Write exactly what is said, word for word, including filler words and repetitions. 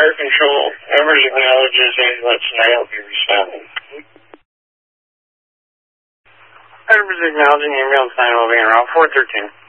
fire control. Embers acknowledges ambulance and I L B responding. Embers acknowledging ambulance nine will be in route four thirteen.